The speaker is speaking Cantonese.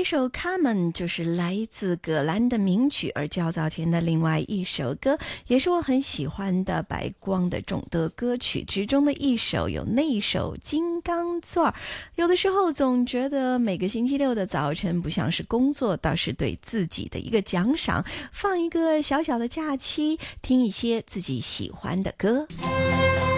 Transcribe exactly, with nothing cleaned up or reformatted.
首《Carmen》就是来自葛兰的名曲，而较早前的另外一首歌也是我很喜欢的白光的众多歌曲之中的一首，有那一首《金刚钻》。有的时候总觉得每个星期六的早晨不像是工作，倒是对自己的一个奖赏，放一个小小的假期，听一些自己喜欢的歌。